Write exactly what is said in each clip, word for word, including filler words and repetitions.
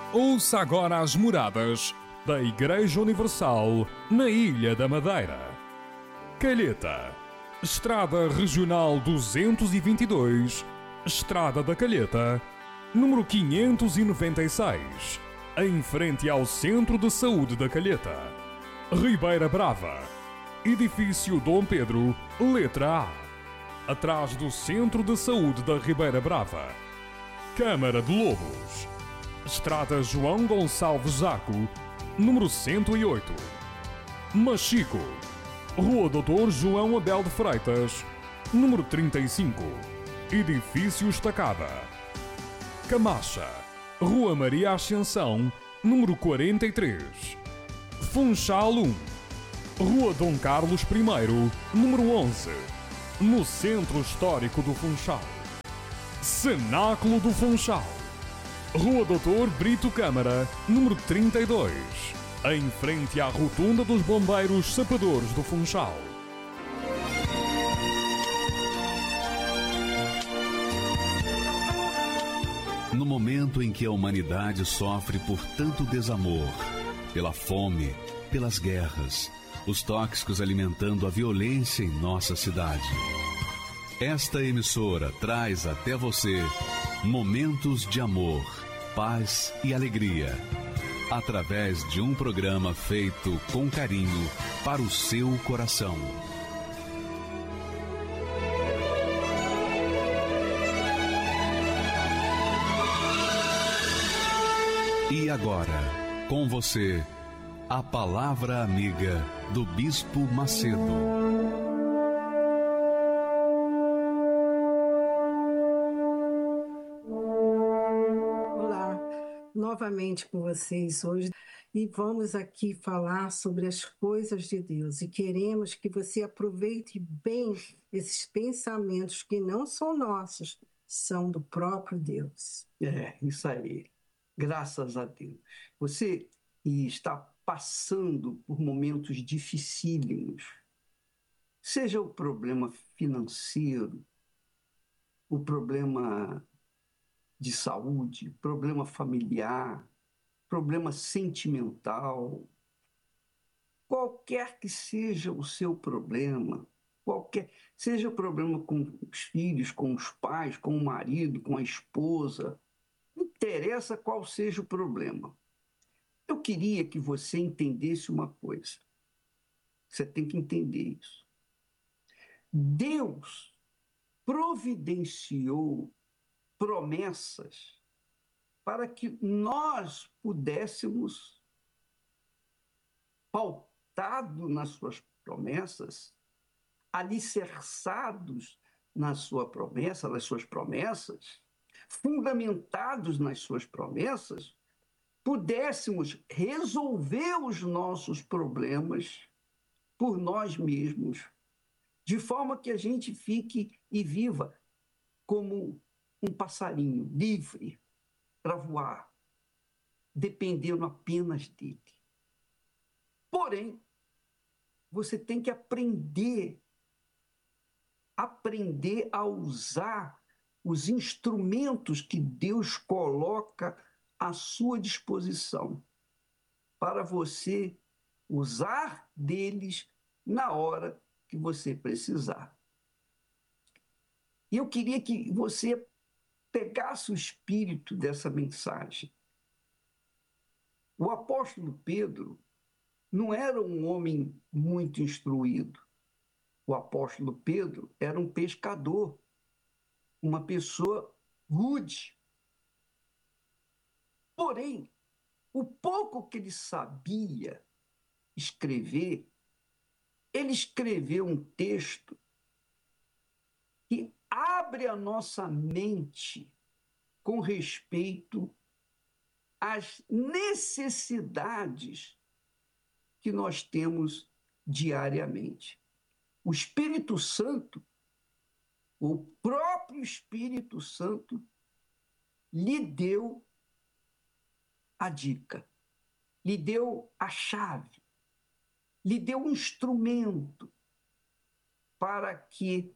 Ouça agora as moradas da Igreja Universal na Ilha da Madeira. Calheta, Estrada Regional duzentos e vinte e dois, Estrada da Calheta, número quinhentos e noventa e seis, em frente ao Centro de Saúde da Calheta. Ribeira Brava, Edifício Dom Pedro, letra A, atrás do Centro de Saúde da Ribeira Brava. Câmara de Lobos, Estrada João Gonçalves Zaco, número cento e oito. Machico, Rua doutor João Abel de Freitas, número trinta e cinco, Edifício Estacada. Camacha, Rua Maria Ascensão, número quarenta e três. Funchal um, Rua Dom Carlos I, número onze, no Centro Histórico do Funchal. Cenáculo do Funchal, Rua doutor Brito Câmara, número trinta e dois, em frente à Rotunda dos Bombeiros Sapadores do Funchal. No momento em que a humanidade sofre por tanto desamor, pela fome, pelas guerras, os tóxicos alimentando a violência em nossa cidade, esta emissora traz até você momentos de amor, paz e alegria, através de um programa feito com carinho para o seu coração. E agora, com você, a Palavra Amiga do Bispo Macedo. Novamente com vocês hoje e vamos aqui falar sobre as coisas de Deus e queremos que você aproveite bem esses pensamentos que não são nossos, são do próprio Deus. É, isso aí. Graças a Deus. Você está passando por momentos dificílimos, seja o problema financeiro, o problema de saúde, problema familiar, problema sentimental, qualquer que seja o seu problema, qualquer, seja o problema com os filhos, com os pais, com o marido, com a esposa, não interessa qual seja o problema. Eu queria que você entendesse uma coisa. Você tem que entender isso. Deus providenciou promessas para que nós pudéssemos, pautado nas suas promessas, alicerçados na sua promessa, nas suas promessas, fundamentados nas suas promessas, pudéssemos resolver os nossos problemas por nós mesmos, de forma que a gente fique e viva como um passarinho livre para voar, dependendo apenas dele. Porém, você tem que aprender, aprender a usar os instrumentos que Deus coloca à sua disposição para você usar deles na hora que você precisar. E eu queria que você pegasse o espírito dessa mensagem. O apóstolo Pedro não era um homem muito instruído. O apóstolo Pedro era um pescador, uma pessoa rude. Porém, o pouco que ele sabia escrever, ele escreveu um texto que abre a nossa mente com respeito às necessidades que nós temos diariamente. O Espírito Santo, o próprio Espírito Santo, lhe deu a dica, lhe deu a chave, lhe deu um instrumento para que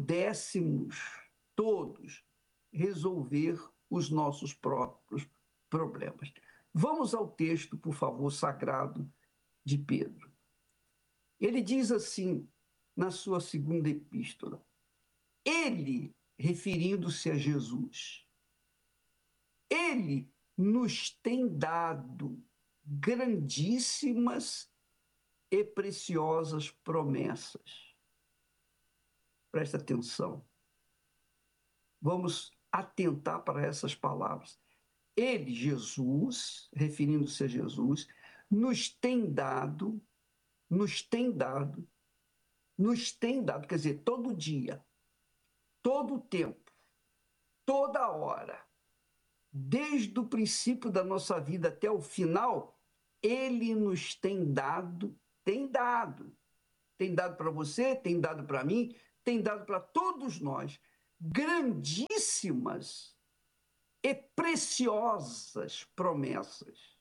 pudéssemos todos resolver os nossos próprios problemas. Vamos ao texto, por favor, sagrado de Pedro. Ele diz assim, na sua segunda epístola, ele, referindo-se a Jesus, ele nos tem dado grandíssimas e preciosas promessas. Presta atenção. Vamos atentar para essas palavras. Ele, Jesus, referindo-se a Jesus, nos tem dado, nos tem dado, nos tem dado, quer dizer, todo dia, todo o tempo, toda hora, desde o princípio da nossa vida até o final, ele nos tem dado, tem dado, tem dado para você, tem dado para mim, tem dado para todos nós, grandíssimas e preciosas promessas.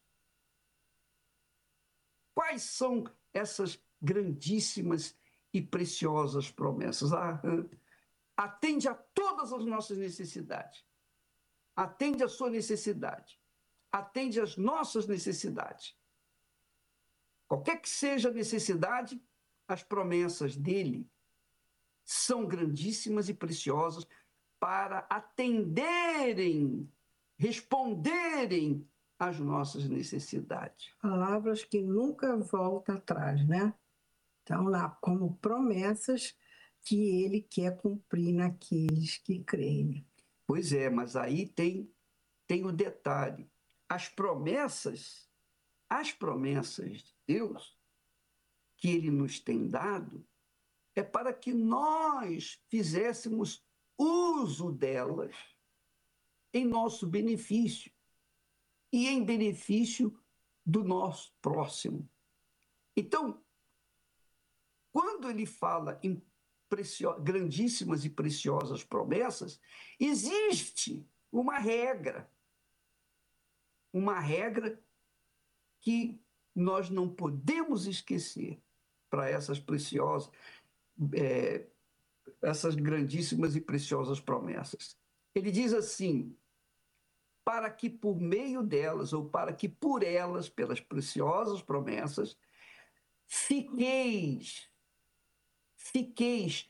Quais são essas grandíssimas e preciosas promessas? Ah, atende a todas as nossas necessidades. Atende a sua necessidade. Atende às nossas necessidades. Qualquer que seja a necessidade, as promessas dele são grandíssimas e preciosas para atenderem, responderem às nossas necessidades. Palavras que nunca voltam atrás, né? Estão lá como promessas que ele quer cumprir naqueles que creem. Pois é, mas aí tem, tem o detalhe. As promessas, as promessas de Deus que ele nos tem dado é para que nós fizéssemos uso delas em nosso benefício e em benefício do nosso próximo. Então, quando ele fala em precio... grandíssimas e preciosas promessas, existe uma regra, uma regra que nós não podemos esquecer para essas preciosas, é, essas grandíssimas e preciosas promessas. Ele diz assim, para que por meio delas, ou para que por elas, pelas preciosas promessas, fiqueis, fiqueis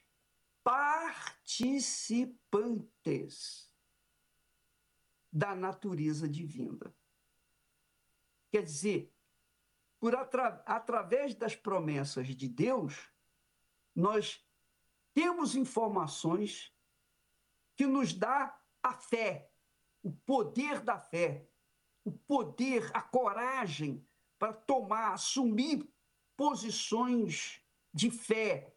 participantes da natureza divina. Quer dizer, por atra- através das promessas de Deus, nós temos informações que nos dá a fé, o poder da fé, o poder, a coragem para tomar, assumir posições de fé,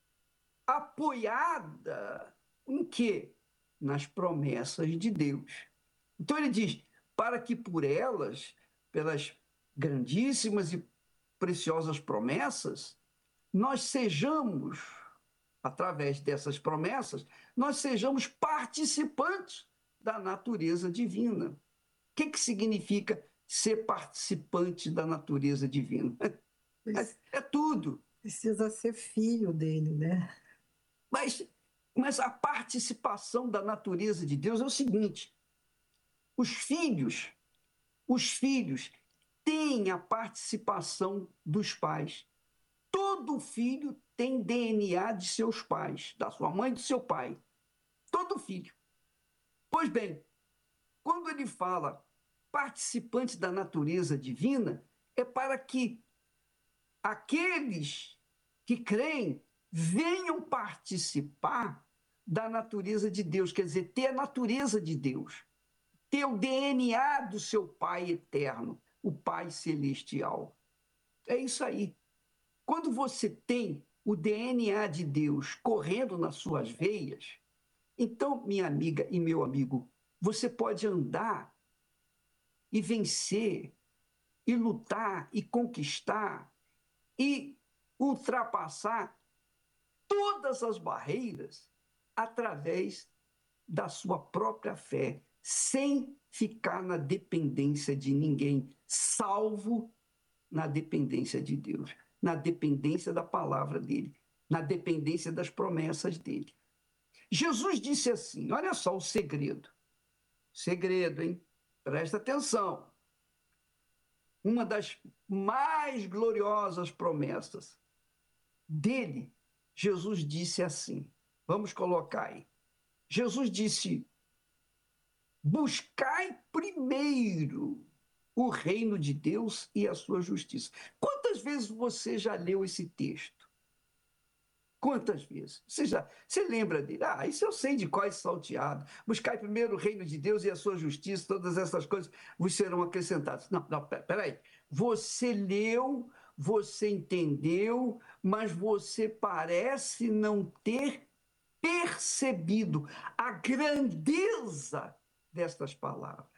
apoiada em quê? Nas promessas de Deus. Então ele diz, para que por elas, pelas grandíssimas e preciosas promessas, nós sejamos, através dessas promessas, nós sejamos participantes da natureza divina. O que, que significa ser participante da natureza divina? É, é tudo. Precisa ser filho dele, né? Mas, mas a participação da natureza de Deus é o seguinte, os filhos, os filhos têm a participação dos pais. Todo filho tem D N A de seus pais, da sua mãe e do seu pai. Todo filho. Pois bem, quando ele fala participante da natureza divina, é para que aqueles que creem venham participar da natureza de Deus, quer dizer, ter a natureza de Deus, ter o D N A do seu Pai eterno, o Pai celestial. É isso aí. Quando você tem o D N A de Deus correndo nas suas veias, então, minha amiga e meu amigo, você pode andar e vencer, e lutar, e conquistar, e ultrapassar todas as barreiras através da sua própria fé, sem ficar na dependência de ninguém, salvo na dependência de Deus, na dependência da palavra dele, na dependência das promessas dele. Jesus disse assim, olha só o segredo, segredo, hein? Presta atenção. Uma das mais gloriosas promessas dele, Jesus disse assim, vamos colocar aí. Jesus disse, buscai primeiro o reino de Deus e a sua justiça. Quantas vezes você já leu esse texto? Quantas vezes? Você, já, você lembra dele? Ah, isso eu sei de qual é salteado. Buscai primeiro o reino de Deus e a sua justiça, todas essas coisas vos serão acrescentadas. Não, não, peraí. Você leu, você entendeu, mas você parece não ter percebido a grandeza destas palavras.